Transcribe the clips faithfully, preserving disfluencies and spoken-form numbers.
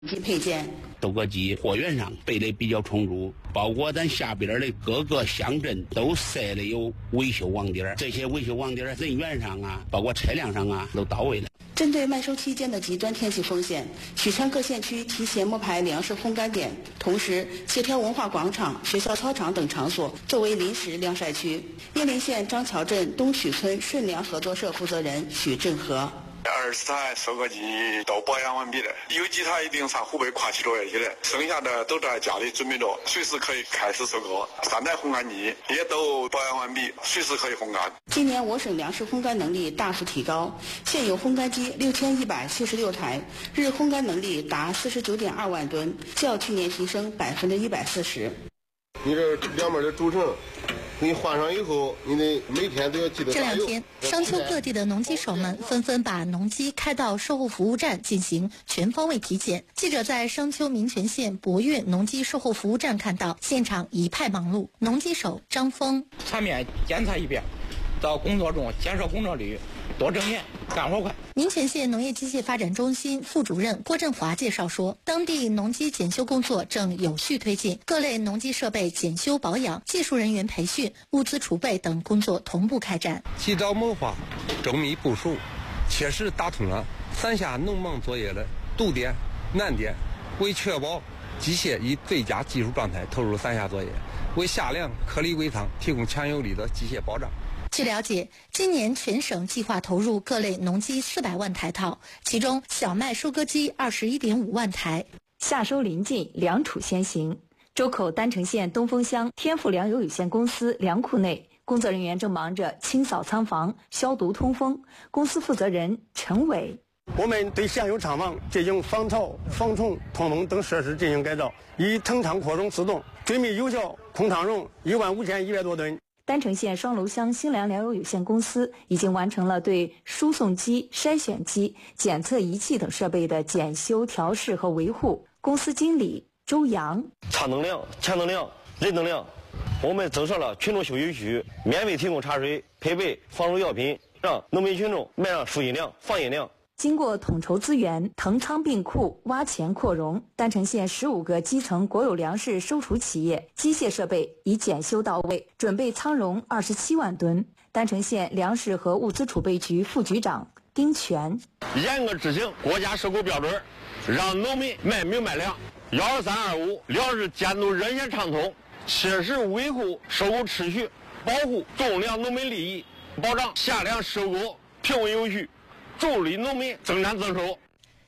及配件。 收割机货源上备的比较充足，包括咱下边的各个乡镇都设了有维修网点，这些维修网点人员上啊，包括车辆上啊都到位了。 针对麦收期间的极端天气风险，许昌各县区提前摸排粮食烘干点，同时协调文化广场、学校操场等场所作为临时晾晒区。鄢陵县张桥镇东曲村顺粮合作社负责人许振和。 二十台收割机都保养完毕了，有几台已经上湖北跨区作业去了，剩下的都在家里准备着，随时可以开始收割。三台烘干机也都保养完毕，随时可以烘干。 今年我省粮食烘干能力大幅提高，现有烘干机六千一百七十六台，日烘干能力达四十九点二万吨，较去年提升百分之一百四十。 你这两边的轴承你换上以后，你得每天都要记得。 这两天，商丘各地的农机手们纷纷把农机开到售后服务站进行全方位体检。记者在商丘民权县博越农机售后服务站看到，现场一派忙碌。农机手张峰： 全面检查一遍，到工作中减少工作率，多挣钱，干活快。 民权县农业机械发展中心副主任郭振华介绍说，当地农机检修工作正有序推进，各类农机设备检修保养、技术人员培训、物资储备等工作同步开展。 及早谋划、周密部署，切实打通了三下农忙作业的堵点、难点，为确保机械以最佳技术状态投入三下作业，为下粮颗粒归仓提供强有力的机械保障。 据了解，今年全省计划投入各类农机四百万台套，其中小麦收割机二十一点五万台。 夏收临近，粮储先行。周口丹城县东风乡天富粮油有限公司粮库内，工作人员正忙着清扫仓房、消毒通风。公司负责人陈伟： 我们对现有厂房进行防潮、防虫、通风等设施进行改造，以腾仓扩容自动，准备有效空仓容一万五千一百多吨。 丹城县双楼乡兴粮粮油有限公司已经完成了对输送机、筛选机、检测仪器等设备的检修、调试和维护。公司经理周阳： 茶能量、钱能量、人能量，我们增设了群众休息区，免费提供茶水，配备防虫药品，让农民群众买上输阴粮、防阴粮。 经过统筹资源、腾仓并库、挖潜扩容，丹城县十五个基层国有粮食收储企业机械设备已检修到位，准备仓容二十七万吨。丹城县粮食和物资储备局副局长丁全： 严格执行国家收购标准，让农民卖明卖粮。幺二三二五粮食监督热线畅通，切实维护收购秩序，保护种粮农民利益，保障下粮收购平稳有序，助力农民增产增收。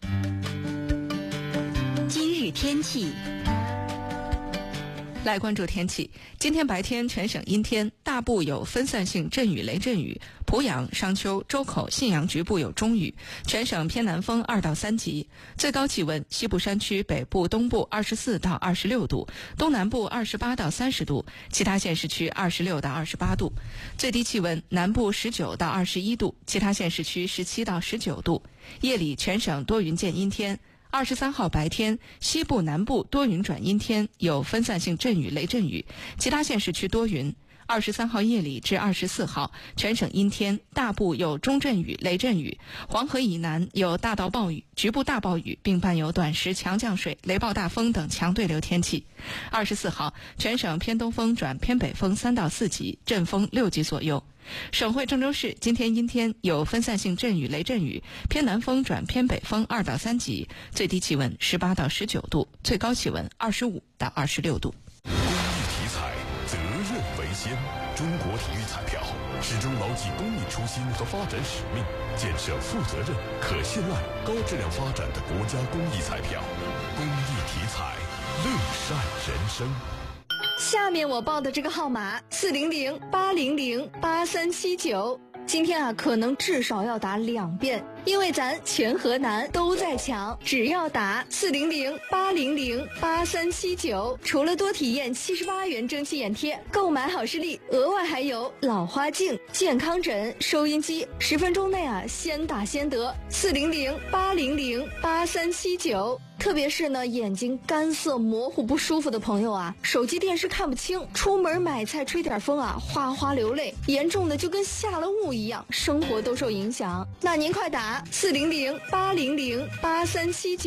今日天气，来关注天气。今天白天全省阴天，大部有分散性阵雨雷阵雨，濮阳、商丘、周口、信阳局部有中雨，全省偏南风二到三级。最高气温，西部山区北部、东部二十四到二十六度，东南部二十八到三十度，其他县市区二十六到二十八度。最低气温，南部十九到二十一度，其他县市区十七到十九度。夜里全省多云见阴天。二十三号白天，西部、南部多云转阴天，有分散性阵雨、雷阵雨，其他县市区多云。二十三号夜里至二十四号，全省阴天，大部有中阵雨、雷阵雨，黄河以南有大到暴雨、局部大暴雨，并伴有短时强降水、雷暴大风等强对流天气。二十四号，全省偏东风转偏北风三到四级，阵风六级左右。省会郑州市今天阴天，有分散性阵雨、雷阵雨，偏南风转偏北风二到三级，最低气温十八到十九度，最高气温二十五到二十六度。 公益体彩，责任为先。中国体育彩票始终牢记公益初心和发展使命，建设负责任、可信赖、高质量发展的国家公益彩票。公益体彩，乐善人生。 下面我报的这个号码四零零八零零八三七九，今天啊可能至少要打两遍，因为咱全河南都在抢，只要打四零零八零零八三七九，除了多体验七十八元蒸汽眼贴，购买好视力额外还有老花镜、健康枕、收音机，十分钟内啊先打先得。四零零八零零八三七九。特别是呢，眼睛干涩、模糊、不舒服的朋友啊，手机、电视看不清，出门买菜吹点风啊，哗哗流泪，严重的就跟下了雾一样，生活都受影响。那您快打四零零八零零八三七九。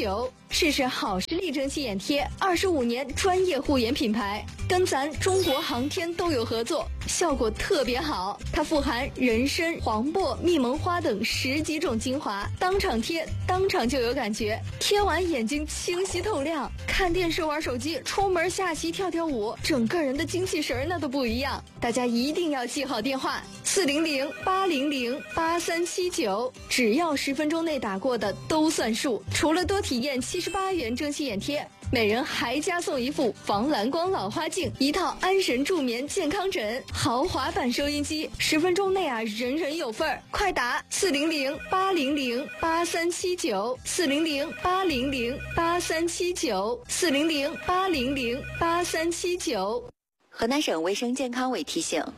试试好视力蒸汽眼贴，二十五年专业护眼品牌，跟咱中国航天都有合作，效果特别好。它富含人参、黄柏、蜜蒙花等十几种精华，当场贴，当场就有感觉，贴完眼睛清晰透亮，看电视、玩手机、出门下棋、跳跳舞，整个人的精气神那都不一样。大家一定要记好电话：四零零八零零八三七九，只要十分钟内打过的都算数。除了多体验七十八元蒸汽眼贴，每人还加送一副防蓝光老花镜，一套安神助眠健康枕，豪华版收音机，十分钟内啊，人人有份儿！快打四零零八零零八三七九，四零零八零零八三七九，四零零八零零八三七九。 河南省卫生健康委提醒。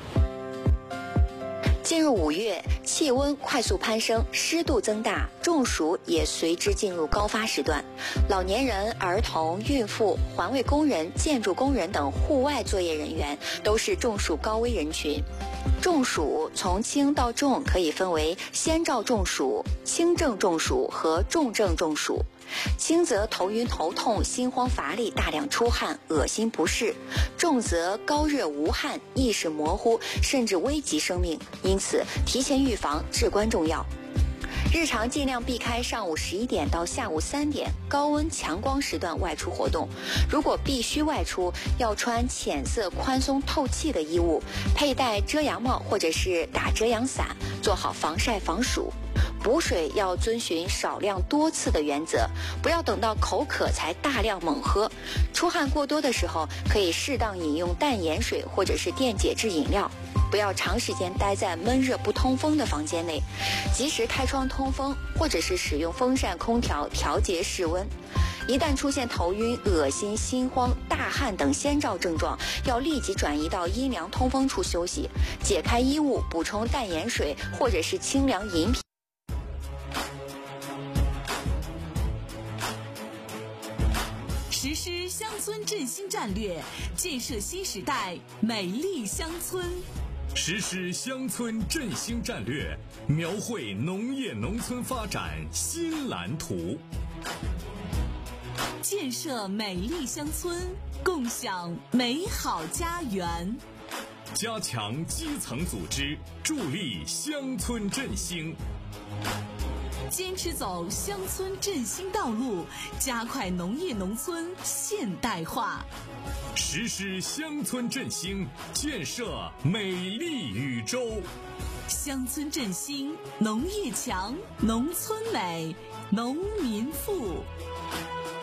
进入五月，气温快速攀升，湿度增大，中暑也随之进入高发时段。老年人、儿童、孕妇、环卫工人、建筑工人等户外作业人员都是中暑高危人群。中暑从轻到重可以分为先兆中暑、轻症中暑和重症中暑。轻则头晕头痛、心慌乏力、大量出汗、恶心不适；重则高热无汗、意识模糊，甚至危及生命。因此，提前预防至关重要。日常尽量避开上午十一点到下午三点高温强光时段外出活动。如果必须外出，要穿浅色宽松透气的衣物，佩戴遮阳帽或者是打遮阳伞，做好防晒防暑。补水要遵循少量多次的原则，不要等到口渴才大量猛喝。出汗过多的时候，可以适当饮用淡盐水或者是电解质饮料。不要长时间待在闷热不通风的房间内，及时开窗通风，或者是使用风扇、空调调节室温。一旦出现头晕、恶心、心慌、大汗等先兆症状，要立即转移到阴凉通风处休息，解开衣物，补充淡盐水或者是清凉饮品。 实施乡村振兴战略，建设新时代美丽乡村。 实施乡村振兴战略，描绘农业农村发展新蓝图。 建设美丽乡村，共享美好家园。 加强基层组织，助力乡村振兴。 坚持走乡村振兴道路，加快农业农村现代化。 实施乡村振兴，建设美丽宇宙。 乡村振兴，农业强，农村美，农民富。